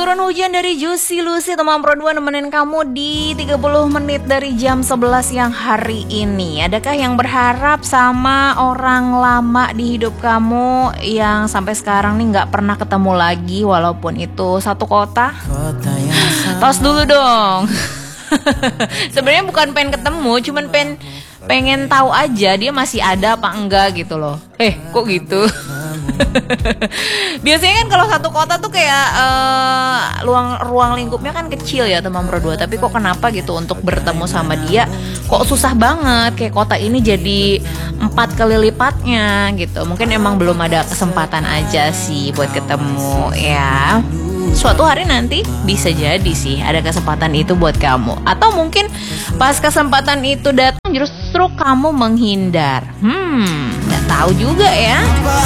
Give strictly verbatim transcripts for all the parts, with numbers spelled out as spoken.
Turun Hujan dari Juicy Lucy, teman Pro dua nemenin kamu di tiga puluh menit dari jam sebelas siang hari ini. Adakah yang berharap sama orang lama di hidup kamu yang sampai sekarang nih gak pernah ketemu lagi walaupun itu satu kota? Tos dulu dong. Sebenarnya bukan pengen ketemu, cuman pengen pengen tahu aja dia masih ada apa enggak gitu loh. Eh, kok gitu? Biasanya kan kalau satu kota tuh kayak uh, ruang ruang lingkupnya kan kecil ya teman Pro dua, tapi kok kenapa gitu untuk bertemu sama dia kok susah banget, kayak kota ini jadi empat kali lipatnya gitu. Mungkin emang belum ada kesempatan aja sih buat ketemu ya. Suatu hari nanti bisa jadi sih ada kesempatan itu buat kamu. Atau mungkin pas kesempatan itu datang justru kamu menghindar. Hmm, gak tahu juga ya.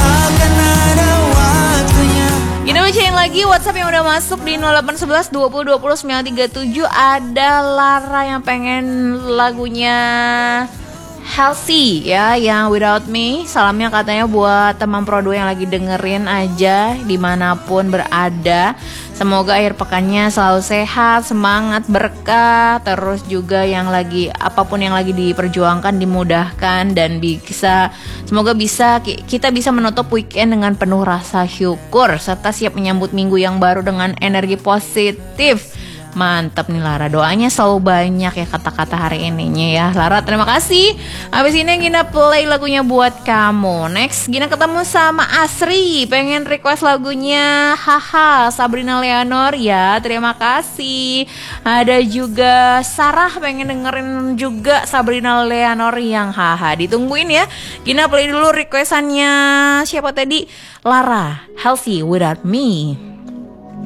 Kita bacain lagi WhatsApp yang udah masuk di nol delapan satu satu dua nol dua nol sembilan tiga tujuh. Ada Lara yang pengen lagunya Healthy ya, yang Without Me. Salamnya katanya buat teman Pro dua yang lagi dengerin aja dimanapun berada. Semoga akhir pekannya selalu sehat, semangat, berkah. Terus juga yang lagi, apapun yang lagi diperjuangkan dimudahkan. Dan bisa, semoga bisa kita bisa menutup weekend dengan penuh rasa syukur, serta siap menyambut minggu yang baru dengan energi positif. Mantap nih Lara, doanya selalu banyak ya kata-kata hari ininya ya Lara, terima kasih. Habis ini Gina play lagunya buat kamu. Next Gina ketemu sama Asri, pengen request lagunya Haha Sabrina Leonor ya, terima kasih. Ada juga Sarah pengen dengerin juga Sabrina Leonor yang Haha. Ditungguin ya, Gina play dulu requestannya siapa tadi? Lara, Healthy Without Me.